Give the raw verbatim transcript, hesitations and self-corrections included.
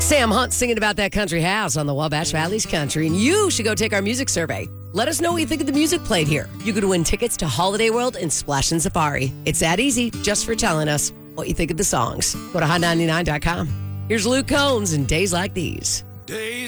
Sam Hunt singing about that country house on the Wabash Valley's Country. And you should go take our music survey. Let us know what you think of the music played here. You could win tickets to Holiday World and Splash and Safari. It's that easy just for telling us what you think of the songs. Go to hot ninety-nine dot com. Here's Luke Combs and Days Like These. Days